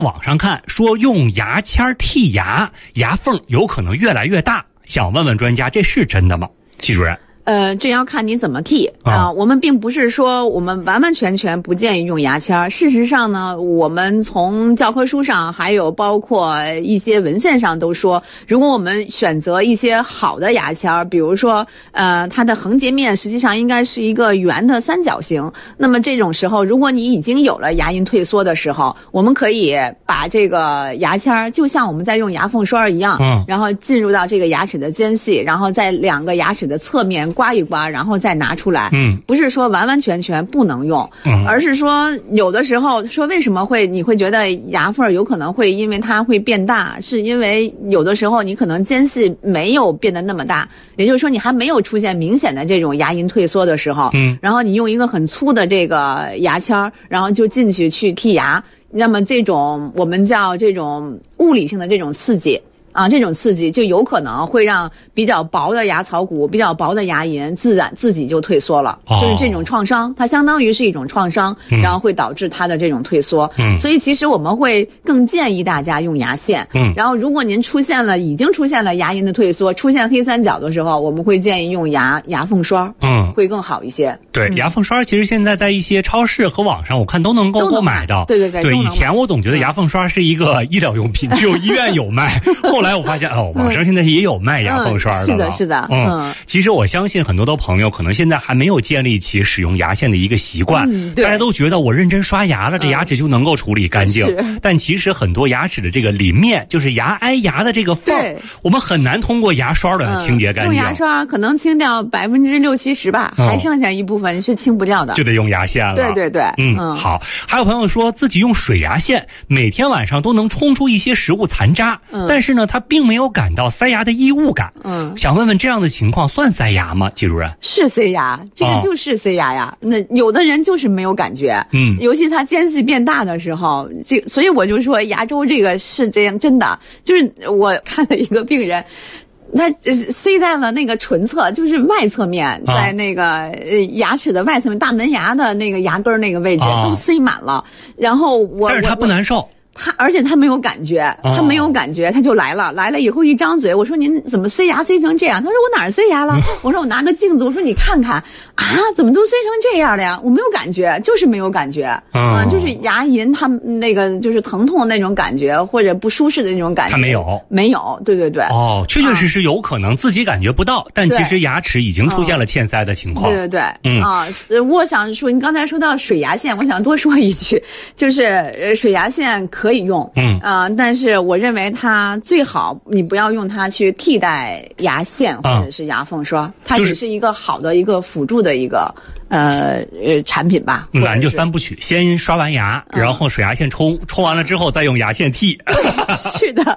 网上看说用牙签剔牙，牙缝有可能越来越大，想问问专家，这是真的吗？戚主任。 这要看你怎么剔我们并不是说我们完完全全不建议用牙签。事实上呢，我们从教科书上还有包括一些文献上都说，如果我们选择一些好的牙签，比如说它的横截面实际上应该是一个圆的三角形，那么这种时候，如果你已经有了牙龈退缩的时候，我们可以把这个牙签就像我们在用牙缝刷一样，然后进入到这个牙齿的间隙，然后在两个牙齿的侧面刮一刮，然后再拿出来。不是说完完全全不能用，而是说有的时候说为什么你会觉得牙缝有可能会因为它会变大，是因为有的时候你可能间隙没有变得那么大，也就是说你还没有出现明显的这种牙龈退缩的时候，然后你用一个很粗的这个牙签，然后就进去剔牙，那么这种我们叫这种物理性的这种刺激。这种刺激就有可能会让比较薄的牙槽骨、比较薄的牙龈自己就退缩了，就是这种创伤，它相当于是一种创伤，然后会导致它的这种退缩。所以其实我们会更建议大家用牙线。然后如果您已经出现了牙龈的退缩，出现黑三角的时候，我们会建议用牙缝刷，会更好一些。 对，牙缝刷其实现在在一些超市和网上我看都能够购买到。 对， 以前我总觉得牙缝刷是一个医疗用品，只有医院有卖。后来我发现网上现在也有卖牙缝刷的。 是的。 其实我相信很多的朋友可能现在还没有建立起使用牙线的一个习惯。大家都觉得我认真刷牙了，这牙齿就能够处理干净。但其实很多牙齿的这个邻面，就是牙挨牙的这个缝，我们很难通过牙刷的清洁干净。 用牙刷可能清掉60%-70%吧，还剩下一部分是清不掉的， 就得用牙线了。 对。 好。还有朋友说自己用水牙线，每天晚上都能冲出一些食物残渣，但是呢，他并没有感到塞牙的异物感。想问问这样的情况算塞牙吗？季主任？ 是塞牙，这个就是塞牙呀。那有的人就是没有感觉，尤其他间隙变大的时候，所以我就说牙周这个是这样，真的就是我看了一个病人。它塞在了那个唇侧，就是外侧面，在那个牙齿的外侧面，大门牙的那个牙根那个位置都塞满了。然后但是他不难受。 而且他没有感觉，他就来了以后一张嘴，我说您怎么塞牙塞成这样？他说我哪儿塞牙了？我说我拿个镜子，我说你看看怎么都塞成这样了呀？我没有感觉，就是没有感觉，就是牙龈他那个就是疼痛的那种感觉或者不舒适的那种感觉， 他没有，对。 确确实实有可能自己感觉不到，但其实牙齿已经出现了欠塞的情况。 对。我想说，你刚才说到水牙线，我想多说一句，就是水牙线可以用，但是我认为它最好你不要用它去替代牙线或者是牙缝刷，它只是一个好的一个辅助的一个产品吧。 咱就三部曲，先刷完牙，然后水牙线冲完了之后再用牙线剔。 是的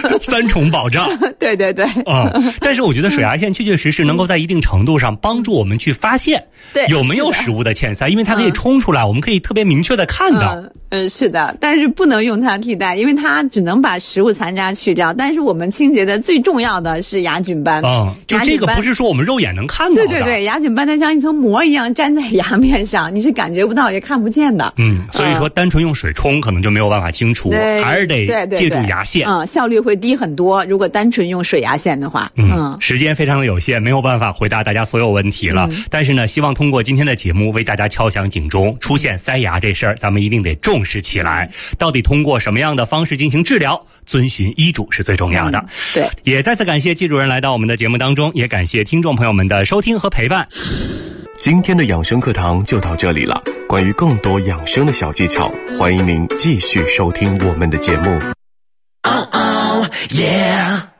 ，3重保障。 对。 但是我觉得水牙线确确实实能够在一定程度上帮助我们去发现有没有食物的欠塞，因为它可以冲出来，我们可以特别明确的看到。 是的，但是不能用它替代，因为它只能把食物残渣去掉。但是我们清洁的最重要的是牙菌斑。 就这个不是说我们肉眼能看到的。 对，牙菌斑它像一层膜一样粘在牙面上，你是感觉不到也看不见的。 所以说单纯用水冲可能就没有办法清除，还是得借助牙线。 效率会低很多。如果单纯用水牙线的话， 时间非常的有限，没有办法回答大家所有问题了。但是呢，希望通过今天的节目为大家敲响警钟，出现塞牙这事儿，咱们一定得重视起来。到底通过什么样的方式进行治疗，遵循医嘱是最重要的。 对， 也再次感谢季主任来到我们的节目当中，也感谢听众朋友们的收听和陪伴。 今天的养生课堂就到这里了。关于更多养生的小技巧，欢迎您继续收听我们的节目。